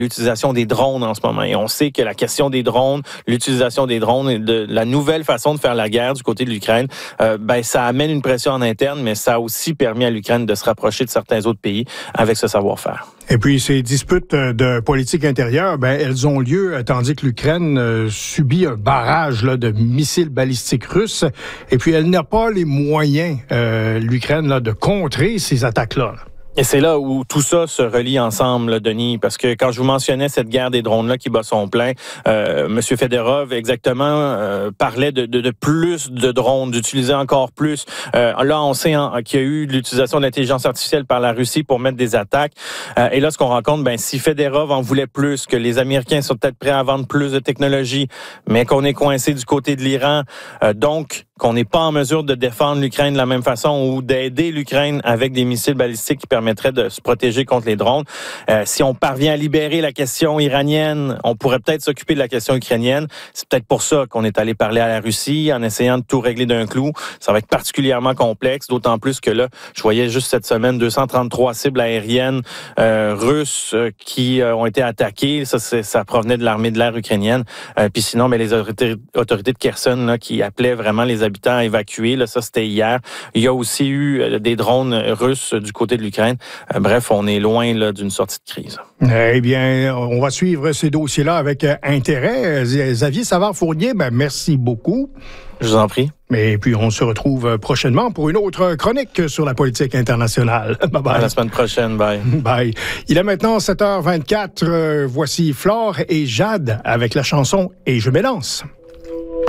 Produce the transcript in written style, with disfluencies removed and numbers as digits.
l'utilisation des drones en ce moment. Et on sait que la question des drones, l'utilisation des drones et de la nouvelle façon de faire la guerre du côté de l'Ukraine, ça amène une pression en interne, mais ça a aussi permis à l'Ukraine de se rapprocher de certains autres pays avec ce savoir-faire. Et puis, ces disputes de politique intérieure, elles ont lieu tandis que l'Ukraine subit un barrage là, de missiles balistiques russes. Et puis, elle n'a pas les moyens, l'Ukraine, là, de contrer ces attaques-là. Et c'est là où tout ça se relie ensemble, là, Denis, parce que quand je vous mentionnais cette guerre des drones-là qui bat son plein, M. Fedorov, exactement, parlait de plus de drones, d'utiliser encore plus. Là, on sait qu'il y a eu l'utilisation de l'intelligence artificielle par la Russie pour mettre des attaques. Et là, ce qu'on rencontre, si Fedorov en voulait plus, que les Américains sont peut-être prêts à vendre plus de technologie, mais qu'on est coincé du côté de l'Iran, donc qu'on n'est pas en mesure de défendre l'Ukraine de la même façon ou d'aider l'Ukraine avec des missiles balistiques qui permettraient de se protéger contre les drones. Si on parvient à libérer la question iranienne, on pourrait peut-être s'occuper de la question ukrainienne. C'est peut-être pour ça qu'on est allé parler à la Russie en essayant de tout régler d'un clou. Ça va être particulièrement complexe, d'autant plus que là, je voyais juste cette semaine 233 cibles aériennes russes qui ont été attaquées. Ça provenait de l'armée de l'air ukrainienne. Puis sinon, les autorités de Kherson là, qui appelaient vraiment les habitants à évacuer. Là, ça, c'était hier. Il y a aussi eu des drones russes du côté de l'Ukraine. Bref, on est loin là, d'une sortie de crise. Eh bien, on va suivre ces dossiers-là avec intérêt. Xavier Savard-Fournier, merci beaucoup. Je vous en prie. Et puis, on se retrouve prochainement pour une autre chronique sur la politique internationale. Bye-bye. À la semaine prochaine. Bye. Bye. Il est maintenant 7h24. Voici Flore et Jade avec la chanson « Et je m'élance ».